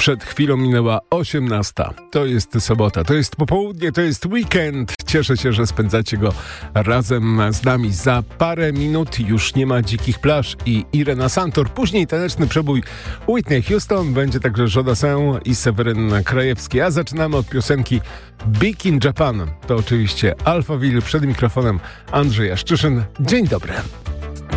Przed chwilą minęła 18. To jest sobota, to jest popołudnie, to jest weekend. Cieszę się, że spędzacie go razem z nami. Za parę minut już nie ma dzikich plaż i Irena Santor. Później taneczny przebój Whitney Houston. Będzie także Jodassin i Seweryn Krajewski. A zaczynamy od piosenki Big in Japan. To oczywiście Alphaville, przed mikrofonem Andrzej Jaszczyszyn. Dzień dobry.